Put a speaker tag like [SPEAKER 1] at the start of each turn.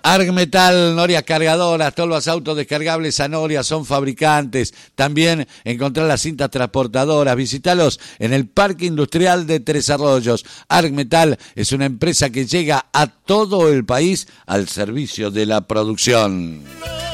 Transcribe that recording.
[SPEAKER 1] Argmetal, Noria Cargadoras, tolvas autodescargables a Noria, son fabricantes. También encontrar las cintas transportadoras. Visítalos en el Parque Industrial de Tres Arroyos. Argmetal es una empresa que llega a todo el país al servicio de la producción.